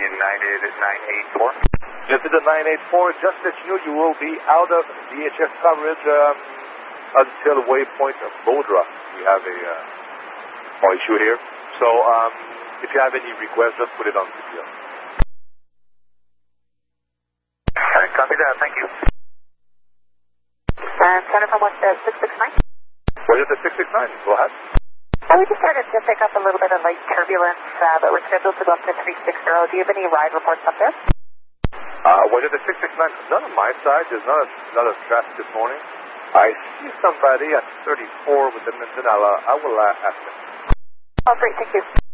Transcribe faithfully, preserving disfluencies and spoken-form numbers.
United nine eight four. United nine eight four, just let you know you will be out of V H F coverage um, until waypoint of Bodra. We have a uh, small issue here. So um, if you have any requests, just put it on video. Alright, copy that. Thank you. And center from what's the six six nine? What is the six six nine? Go ahead. Well, we just started to pick up a little bit of light turbulence, uh, but we're scheduled to go up to three six zero. Do you have any ride reports up there? Uh, was it the six six nine? None on my side. There's not a lot of traffic this morning. I see somebody at thirty-four with the Mindanao. I will uh, ask them. Oh, great. Thank you.